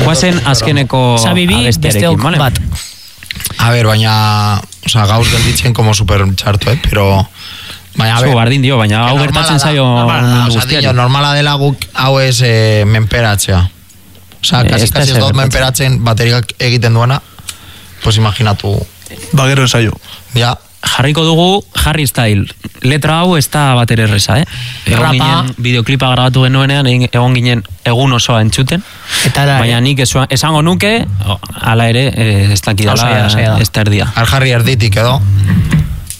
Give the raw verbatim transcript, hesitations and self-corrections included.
Guazen azkeneko abestiarekin, vale? Bat. A ver, baina, o sea, gauz gelditzen como super txarto, eh, pero... Baina, a ver... Zu, bardin dio, baina hau gertatzen zaio guztiari. Normala dela guk hau ez eh, menperatzea. O sea, kasi, kasi ez dut menperatzen bateriak egiten duena, pues imaginatu... Bagero ensaio. Ja. Jarriko dugu Harry Style. Letra hau ez da bater erreza, eh? Egon ginen bideoklipa grabatu genuenean, egon ginen egun osoa entzuten. Baina nik esango nuke, ala ere, ez dakidala ez da erdia. Al Harry erditik edo.